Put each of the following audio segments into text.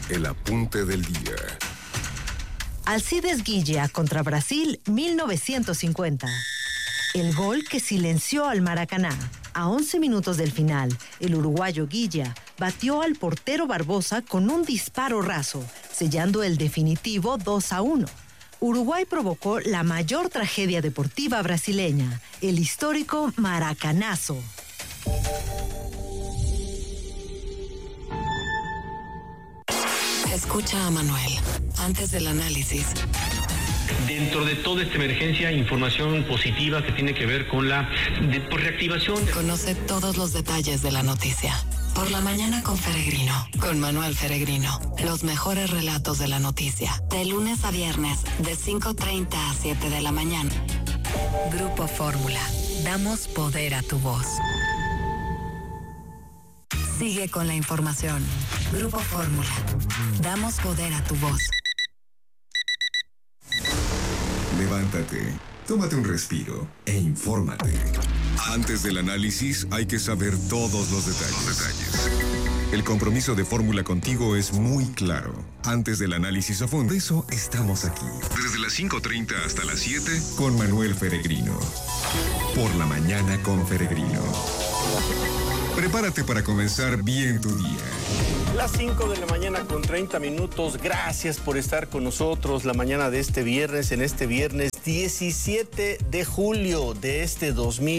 el apunte del día. Alcides Guilla contra Brasil, 1950. El gol que silenció al Maracaná. A 11 minutos del final, el uruguayo Guilla batió al portero Barbosa con un disparo raso, sellando el definitivo 2-1. Uruguay provocó la mayor tragedia deportiva brasileña, el histórico Maracanazo. Escucha a Manuel antes del análisis. Dentro de toda esta emergencia, información positiva que tiene que ver con la reactivación. Conoce todos los detalles de la noticia. Por la mañana con Feregrino, con Manuel Feregrino. Los mejores relatos de la noticia. De lunes a viernes, de 5:30 a 7 de la mañana. Grupo Fórmula. Damos poder a tu voz. Sigue con la información. Grupo Fórmula. Damos poder a tu voz. Levántate, tómate un respiro e infórmate. Antes del análisis hay que saber todos los detalles. El compromiso de Fórmula contigo es muy claro. Antes del análisis a fondo, eso estamos aquí. Desde las 5:30 hasta las 7 con Manuel Feregrino. Por la mañana con Feregrino. Prepárate para comenzar bien tu día. Las 5 de la mañana con 30 minutos. Gracias por estar con nosotros la mañana de este viernes, en este viernes 17 de julio de este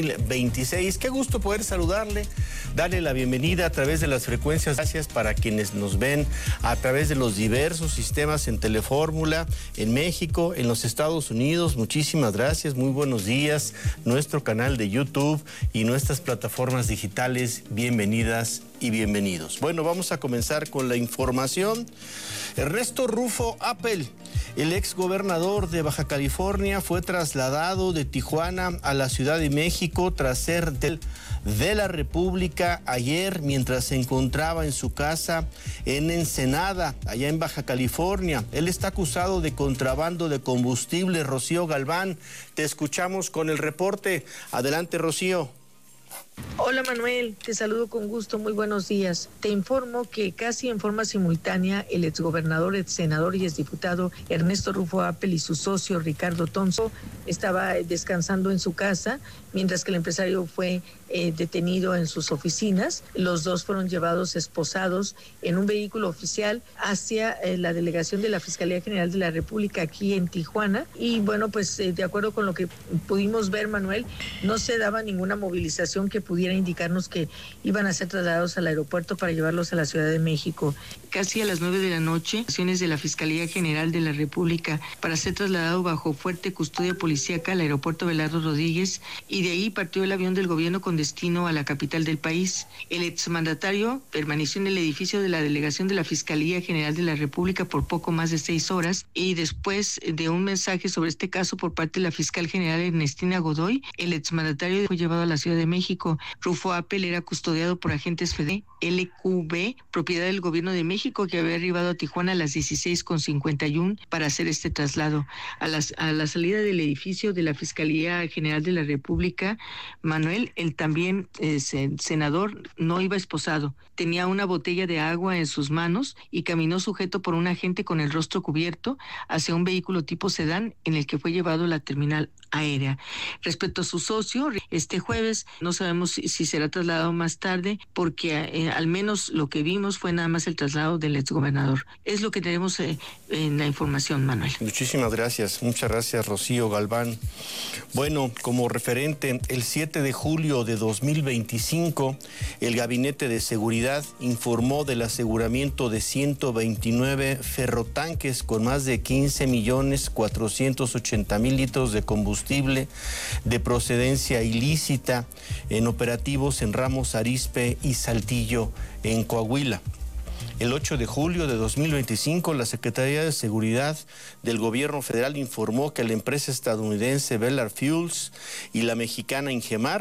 2026. Qué gusto poder saludarle, darle la bienvenida a través de las frecuencias. Gracias para quienes nos ven a través de los diversos sistemas en Telefórmula, en México, en los Estados Unidos. Muchísimas gracias, muy buenos días. Nuestro canal de YouTube y nuestras plataformas digitales, bienvenidas y bienvenidos. Bueno, vamos a comenzar con la información. Ernesto Rufo Appel, el ex gobernador de Baja California, fue trasladado de Tijuana a la Ciudad de México tras ser de la República ayer, mientras se encontraba en su casa en Ensenada, allá en Baja California. Él está acusado de contrabando de combustible. Rocío Galván, te escuchamos con el reporte. Adelante, Rocío. Hola Manuel, te saludo con gusto, muy buenos días. Te informo que casi en forma simultánea el exgobernador, exsenador y exdiputado Ernesto Rufo Appel y su socio Ricardo Tonso estaba descansando en su casa, mientras que el empresario fue detenido en sus oficinas. Los dos fueron llevados esposados en un vehículo oficial hacia la delegación de la Fiscalía General de la República aquí en Tijuana. Y bueno, pues de acuerdo con lo que pudimos ver, Manuel, no se daba ninguna movilización que pudiera indicarnos que iban a ser trasladados al aeropuerto para llevarlos a la Ciudad de México. Casi a las 9 de la noche, acciones de la Fiscalía General de la República para ser trasladado bajo fuerte custodia policíaca al aeropuerto Belardo Rodríguez, y de ahí partió el avión del gobierno con destino a la capital del país. El exmandatario permaneció en el edificio de la delegación de la Fiscalía General de la República por poco más de 6 horas, y después de un mensaje sobre este caso por parte de la fiscal general Ernestina Godoy, el exmandatario fue llevado a la Ciudad de México. Rufo Appel era custodiado por agentes FEDE LQB, propiedad del gobierno de México, que había arribado a Tijuana a las 16:51 para hacer este traslado. A la salida del edificio de la Fiscalía General de la República, Manuel, el también senador, no iba esposado. Tenía una botella de agua en sus manos y caminó sujeto por un agente con el rostro cubierto hacia un vehículo tipo sedán en el que fue llevado a la terminal aérea. Respecto a su socio, este jueves no sabemos si será trasladado más tarde, porque al menos lo que vimos fue nada más el traslado del exgobernador. Es lo que tenemos en la información, Manuel. Muchísimas gracias, muchas gracias, Rocío Galván. Bueno, como referente, el 7 de julio de 2025, el Gabinete de Seguridad informó del aseguramiento de 129 ferrotanques con más de 15.480.000 litros de combustible de procedencia ilícita en operativos en Ramos Arizpe y Saltillo, en Coahuila. El 8 de julio de 2025, la Secretaría de Seguridad del Gobierno Federal informó que la empresa estadounidense Bellar Fuels y la mexicana Ingemar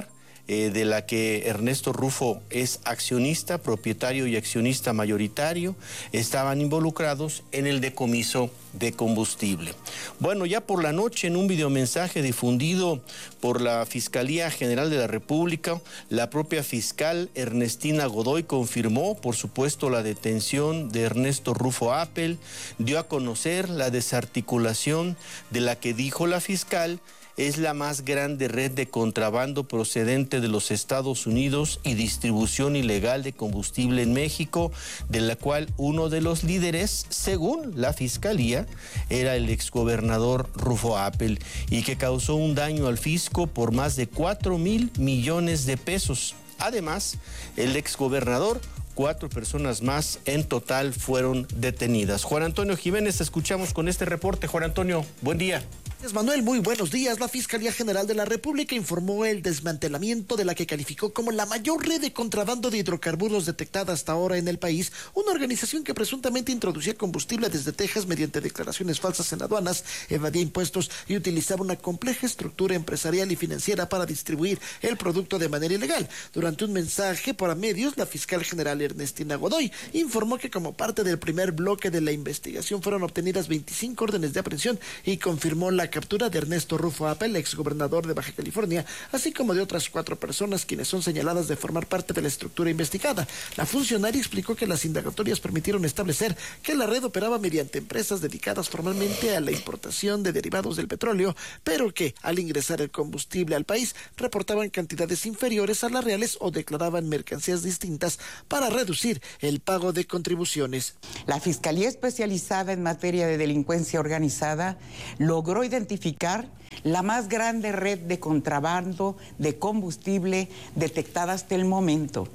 de la que Ernesto Rufo es accionista, propietario y accionista mayoritario, estaban involucrados en el decomiso de combustible. Bueno, ya por la noche, en un videomensaje difundido por la Fiscalía General de la República, la propia fiscal Ernestina Godoy confirmó, por supuesto, la detención de Ernesto Rufo Appel, dio a conocer la desarticulación de la que dijo la fiscal es la más grande red de contrabando procedente de los Estados Unidos y distribución ilegal de combustible en México, de la cual uno de los líderes, según la Fiscalía, era el exgobernador Rufo Appel, y que causó un daño al fisco por más de 4,000 millones de pesos. Además, el exgobernador, 4 personas más en total fueron detenidas. Juan Antonio Jiménez, escuchamos con este reporte. Juan Antonio, buen día. Manuel, muy buenos días. La Fiscalía General de la República informó el desmantelamiento de la que calificó como la mayor red de contrabando de hidrocarburos detectada hasta ahora en el país, una organización que presuntamente introducía combustible desde Texas mediante declaraciones falsas en aduanas, evadía impuestos y utilizaba una compleja estructura empresarial y financiera para distribuir el producto de manera ilegal. Durante un mensaje para medios, la fiscal general Ernestina Godoy informó que como parte del primer bloque de la investigación fueron obtenidas 25 órdenes de aprehensión y confirmó la captura de Ernesto Rufo Appel, exgobernador de Baja California, así como de otras 4 personas quienes son señaladas de formar parte de la estructura investigada. La funcionaria explicó que las indagatorias permitieron establecer que la red operaba mediante empresas dedicadas formalmente a la importación de derivados del petróleo, pero que al ingresar el combustible al país reportaban cantidades inferiores a las reales o declaraban mercancías distintas para reducir el pago de contribuciones. La Fiscalía Especializada en Materia de Delincuencia Organizada logró identificar la más grande red de contrabando de combustible detectada hasta el momento,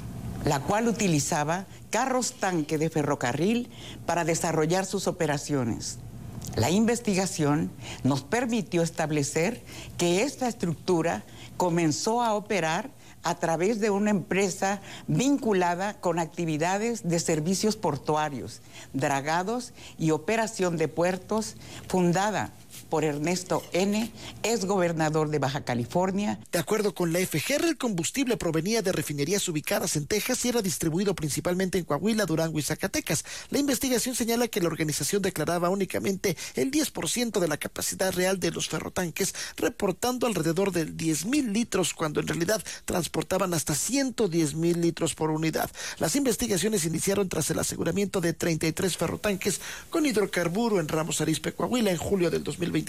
la cual utilizaba carros tanque de ferrocarril para desarrollar sus operaciones. La investigación nos permitió establecer que esta estructura comenzó a operar a través de una empresa vinculada con actividades de servicios portuarios, dragados y operación de puertos, fundada por Ernesto N., exgobernador de Baja California. De acuerdo con la FGR, el combustible provenía de refinerías ubicadas en Texas y era distribuido principalmente en Coahuila, Durango y Zacatecas. La investigación señala que la organización declaraba únicamente el 10% de la capacidad real de los ferrotanques, reportando alrededor de 10,000 litros, cuando en realidad transportaban hasta 110,000 litros por unidad. Las investigaciones iniciaron tras el aseguramiento de 33 ferrotanques con hidrocarburo en Ramos Arizpe, Coahuila, en julio del 2025.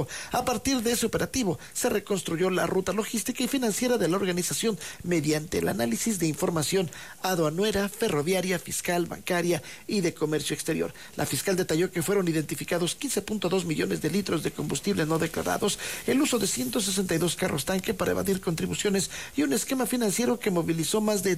A partir de ese operativo, se reconstruyó la ruta logística y financiera de la organización mediante el análisis de información aduanera, ferroviaria, fiscal, bancaria y de comercio exterior. La fiscal detalló que fueron identificados 15.2 millones de litros de combustible no declarados, el uso de 162 carros tanque para evadir contribuciones y un esquema financiero que movilizó más de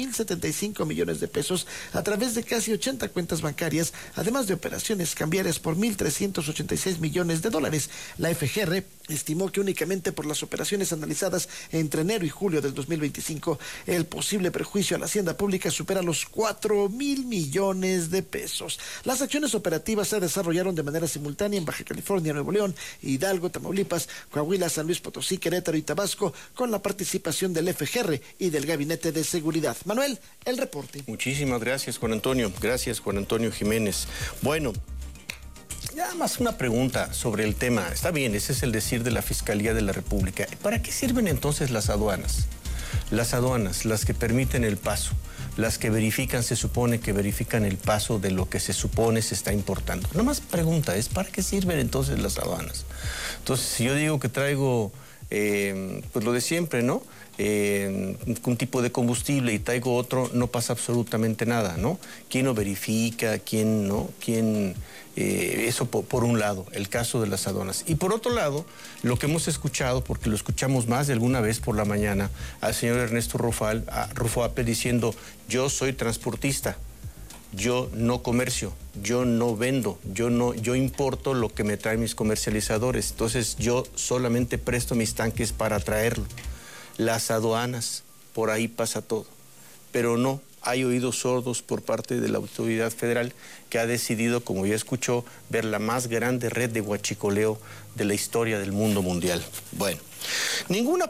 3,075 millones de pesos a través de casi 80 cuentas bancarias, además de operaciones cambiarias por 1,386 millones de dólares. La FGR estimó que únicamente por las operaciones analizadas entre enero y julio del 2025, el posible perjuicio a la hacienda pública supera los 4,000 millones de pesos. Las acciones operativas se desarrollaron de manera simultánea en Baja California, Nuevo León, Hidalgo, Tamaulipas, Coahuila, San Luis Potosí, Querétaro y Tabasco, con la participación del FGR y del Gabinete de Seguridad. Manuel, el reporte. Muchísimas gracias, Juan Antonio. Gracias, Juan Antonio Jiménez. Bueno, ya más una pregunta sobre el tema. Está bien, ese es el decir de la Fiscalía de la República. ¿Para qué sirven entonces las aduanas? Las aduanas, las que permiten el paso, las que verifican, se supone que verifican el paso de lo que se supone se está importando. Nada más pregunta es, ¿para qué sirven entonces las aduanas? Entonces, si yo digo que traigo, pues lo de siempre, ¿no? Un tipo de combustible y traigo otro, no pasa absolutamente nada, ¿no? ¿Quién lo verifica? ¿Quién no? ¿Quién...? Eso por un lado, el caso de las aduanas. Y por otro lado, lo que hemos escuchado, porque lo escuchamos más de alguna vez por la mañana, al señor Ernesto Rufo Appel diciendo, yo soy transportista, yo no comercio, yo no vendo, yo importo lo que me traen mis comercializadores, entonces yo solamente presto mis tanques para traerlo. Las aduanas, por ahí pasa todo, pero no. Hay oídos sordos por parte de la autoridad federal que ha decidido, como ya escuchó, ver la más grande red de huachicoleo de la historia del mundo mundial. Bueno. Ninguna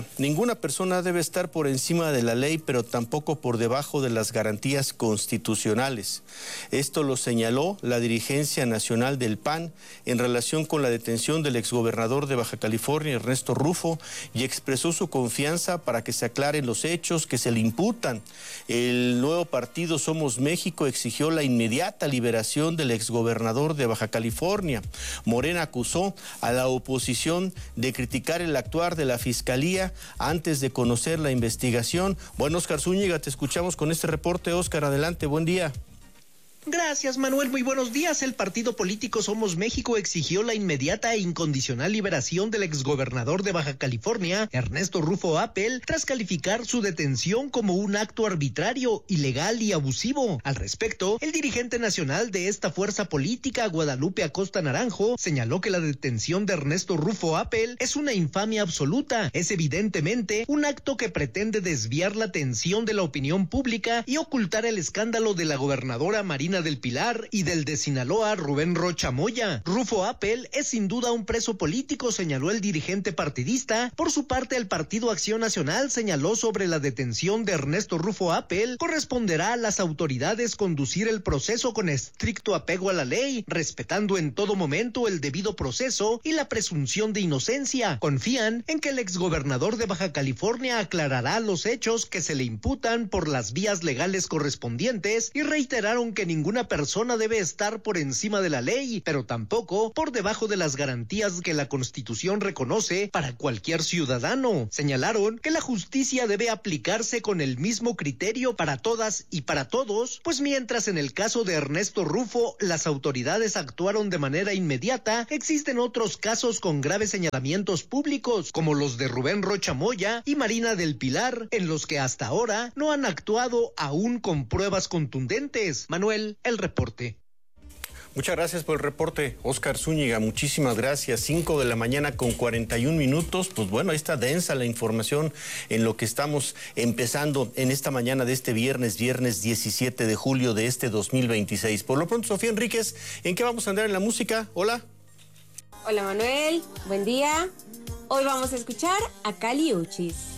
persona debe estar por encima de la ley, pero tampoco por debajo de las garantías constitucionales. Esto lo señaló la dirigencia nacional del PAN en relación con la detención del exgobernador de Baja California, Ernesto Rufo, y expresó su confianza para que se aclaren los hechos que se le imputan. El nuevo partido Somos México exigió la inmediata liberación del exgobernador de Baja California. Morena acusó a la oposición de criticar el actuar de la Fiscalía antes de conocer la investigación. Bueno, Óscar Zúñiga, te escuchamos con este reporte. Óscar, adelante, buen día. Gracias, Manuel. Muy buenos días. El partido político Somos México exigió la inmediata e incondicional liberación del exgobernador de Baja California, Ernesto Rufo Appel, tras calificar su detención como un acto arbitrario, ilegal y abusivo. Al respecto, el dirigente nacional de esta fuerza política, Guadalupe Acosta Naranjo, señaló que la detención de Ernesto Rufo Appel es una infamia absoluta. Es evidentemente un acto que pretende desviar la atención de la opinión pública y ocultar el escándalo de la gobernadora Marina del Pilar y del de Sinaloa, Rubén Rocha Moya. Rufo Appel es sin duda un preso político, señaló el dirigente partidista. Por su parte, el Partido Acción Nacional señaló sobre la detención de Ernesto Rufo Appel: corresponderá a las autoridades conducir el proceso con estricto apego a la ley, respetando en todo momento el debido proceso y la presunción de inocencia. Confían en que el exgobernador de Baja California aclarará los hechos que se le imputan por las vías legales correspondientes y reiteraron que ninguna persona debe estar por encima de la ley, pero tampoco por debajo de las garantías que la Constitución reconoce para cualquier ciudadano. Señalaron que la justicia debe aplicarse con el mismo criterio para todas y para todos, pues mientras en el caso de Ernesto Rufo las autoridades actuaron de manera inmediata, existen otros casos con graves señalamientos públicos, como los de Rubén Rocha Moya y Marina del Pilar, en los que hasta ahora no han actuado aún con pruebas contundentes. Manuel, el reporte. Muchas gracias por el reporte, Óscar Zúñiga, muchísimas gracias. 5 de la mañana con 41 minutos, pues bueno, ahí está densa la información en lo que estamos empezando en esta mañana de este viernes 17 de julio de este 2026. Por lo pronto, Sofía Enríquez, ¿en qué vamos a andar en la música? Hola. Hola Manuel, buen día. Hoy vamos a escuchar a Cali Uchis.